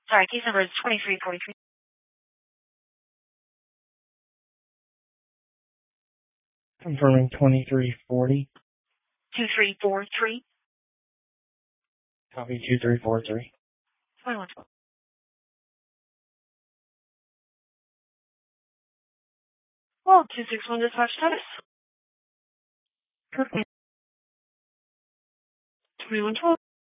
Sorry, case number is 2343. Confirming 2340. 2343. Copy 2343. 2112. Well, 261 dispatch status. Perfect. 2112.